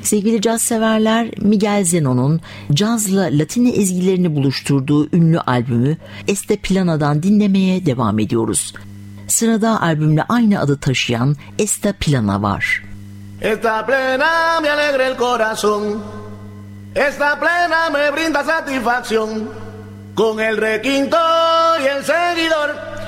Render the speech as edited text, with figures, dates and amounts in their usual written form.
Sevgili caz severler, Miguel Zenon'un cazla Latini ezgilerini buluşturduğu ünlü albümü Esta Plana'dan dinlemeye devam ediyoruz. Sırada albümle aynı adı taşıyan Esta Plana var. Esta plena me alegra el corazón, esta plena me brinda satisfacción, con el requinto y el seguidor.